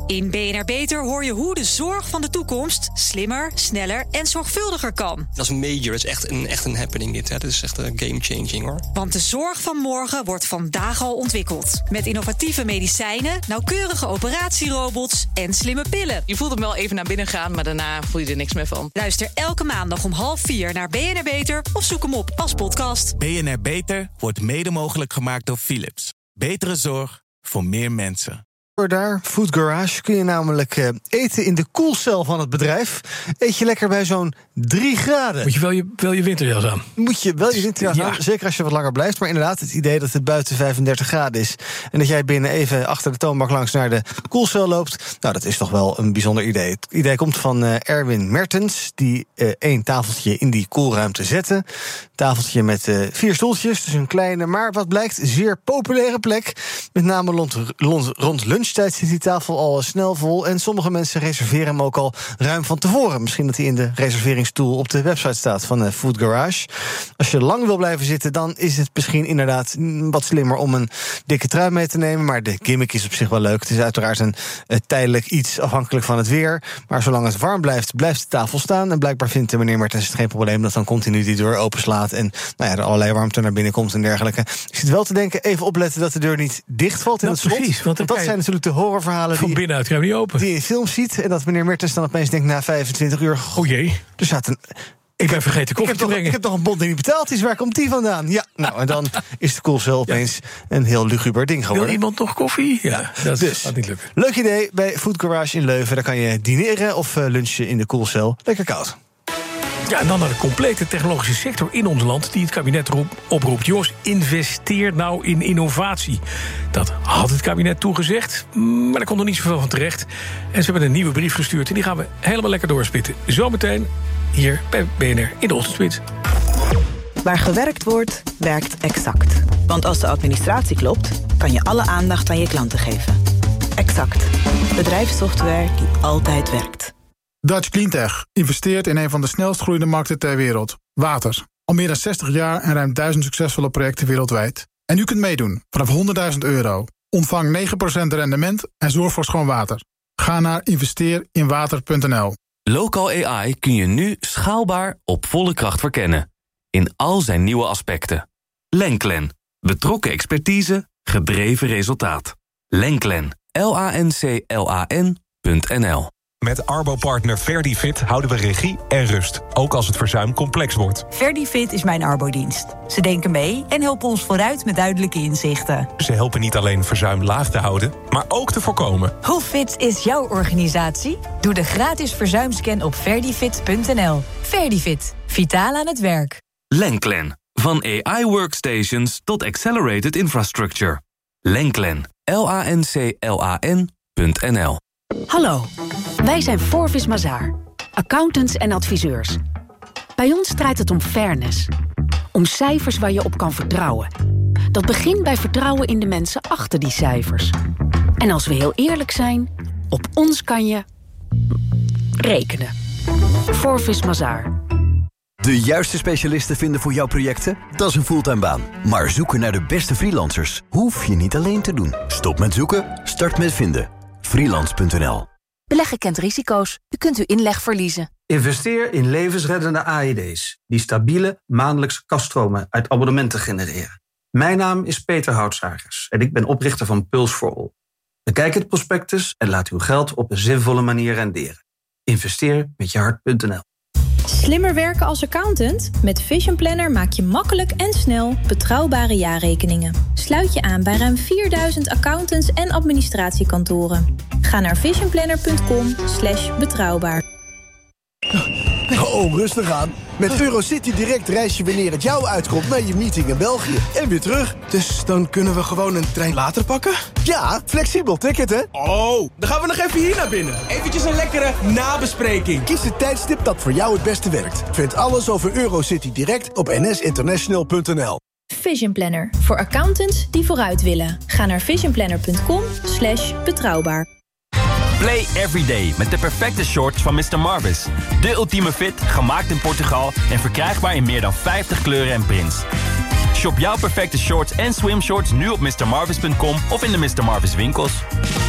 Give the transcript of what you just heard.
In BNR Beter hoor je hoe de zorg van de toekomst slimmer, sneller en zorgvuldiger kan. Dat is major, dat is echt een happening dit. Hè. Dat is echt een game-changing hoor. Want de zorg van morgen wordt vandaag al ontwikkeld. Met innovatieve medicijnen, nauwkeurige operatierobots en slimme pillen. Je voelt hem wel even naar binnen gaan, maar daarna voel je er niks meer van. Luister elke maandag om 3:30 naar BNR Beter of zoek hem op als podcast. BNR Beter wordt mede mogelijk gemaakt door Philips. Betere zorg voor meer mensen. Daar, Food Garage, kun je namelijk eten in de koelcel van het bedrijf. Eet je lekker bij zo'n 3 graden. Moet je wel je winterjas aan. Moet je wel je winterjas aan, zeker als je wat langer blijft. Maar inderdaad, het idee dat het buiten 35 graden is en dat jij binnen even achter de toonbank langs naar de koelcel loopt, nou, dat is toch wel een bijzonder idee. Het idee komt van Erwin Mertens, die 1 tafeltje in die koelruimte zette. Tafeltje met 4 stoeltjes, dus een kleine, maar wat blijkt, zeer populaire plek. Met name rond lunchtijd zit die tafel al snel vol. En sommige mensen reserveren hem ook al ruim van tevoren. Misschien dat hij in de reserveringstoel op de website staat van Food Garage. Als je lang wil blijven zitten, dan is het misschien inderdaad wat slimmer om een dikke trui mee te nemen. Maar de gimmick is op zich wel leuk. Het is uiteraard een tijdelijk iets afhankelijk van het weer. Maar zolang het warm blijft, blijft de tafel staan. En blijkbaar vindt meneer Mertens het geen probleem dat dan continu die deur openslaat en er allerlei warmte naar binnen komt en dergelijke. Ik zit wel te denken, even opletten dat de deur niet dichtvalt in het slot. Precies, want dat zijn natuurlijk de horrorverhalen van binnenuit gaan we niet open. Die je in films ziet. En dat meneer Mertens dan opeens denkt na 25 uur... Oh jee. Er staat een... Ik ben vergeten koffie te brengen. Ik heb toch een bond die niet betaald is. Waar komt die vandaan? Ja, nou, en dan is de koelcel opeens een heel luguber ding geworden. Wil iemand nog koffie? Ja, dat gaat niet lukken. Leuk idee bij Food Garage in Leuven. Daar kan je dineren of lunchen in de koelcel. Lekker koud. Ja, en dan naar de complete technologische sector in ons land die het kabinet oproept. Jongens, investeer nou in innovatie. Dat had het kabinet toegezegd, maar daar komt nog niet zoveel van terecht. En ze hebben een nieuwe brief gestuurd en die gaan we helemaal lekker doorspitten. Zometeen hier bij BNR in de Ochtendspits. Waar gewerkt wordt, werkt Exact. Want als de administratie klopt, kan je alle aandacht aan je klanten geven. Exact. Bedrijfssoftware die altijd werkt. Dutch Cleantech investeert in een van de snelst groeiende markten ter wereld. Water. Al meer dan 60 jaar en ruim 1000 succesvolle projecten wereldwijd. En u kunt meedoen vanaf €100.000. Ontvang 9% rendement en zorg voor schoon water. Ga naar investeerinwater.nl. Local AI kun je nu schaalbaar op volle kracht verkennen. In al zijn nieuwe aspecten. Lenklen. Betrokken expertise, gedreven resultaat. Lenklen. LANCLAN.nl. Met Arbo-partner Verdifit houden we regie en rust, ook als het verzuim complex wordt. Verdifit is mijn arbodienst. Ze denken mee en helpen ons vooruit met duidelijke inzichten. Ze helpen niet alleen verzuim laag te houden, maar ook te voorkomen. Hoe fit is jouw organisatie? Doe de gratis verzuimscan op verdifit.nl. Verdifit. Vitaal aan het werk. Lenklen. Van AI workstations tot accelerated infrastructure. Lenklen. LANCLAN.nl. Hallo, wij zijn Forvis Mazars, accountants en adviseurs. Bij ons draait het om fairness. Om cijfers waar je op kan vertrouwen. Dat begint bij vertrouwen in de mensen achter die cijfers. En als we heel eerlijk zijn, op ons kan je rekenen. Forvis Mazars. De juiste specialisten vinden voor jouw projecten? Dat is een fulltime baan. Maar zoeken naar de beste freelancers hoef je niet alleen te doen. Stop met zoeken, start met vinden. Freelance.nl. Beleggen kent risico's. U kunt uw inleg verliezen. Investeer in levensreddende AED's... die stabiele maandelijkse kaststromen uit abonnementen genereren. Mijn naam is Peter Houtzagers en ik ben oprichter van Pulse for All. Bekijk het prospectus en laat uw geld op een zinvolle manier renderen. Investeer met je hart.nl. Slimmer werken als accountant? Met Vision Planner maak je makkelijk en snel betrouwbare jaarrekeningen. Sluit je aan bij ruim 4000 accountants en administratiekantoren. Ga naar visionplanner.com/betrouwbaar. Oh, rustig aan. Met Eurocity Direct reis je wanneer het jou uitkomt naar je meeting in België. En weer terug. Dus dan kunnen we gewoon een trein later pakken? Ja, flexibel ticket, hè? Oh, dan gaan we nog even hier naar binnen. Eventjes een lekkere nabespreking. Kies het tijdstip dat voor jou het beste werkt. Vind alles over Eurocity Direct op nsinternational.nl. Vision Planner. Voor accountants die vooruit willen. Ga naar visionplanner.com/betrouwbaar. Play everyday met de perfecte shorts van Mr. Marvis. De ultieme fit, gemaakt in Portugal en verkrijgbaar in meer dan 50 kleuren en prints. Shop jouw perfecte shorts en swimshorts nu op mrmarvis.com of in de Mr. Marvis winkels.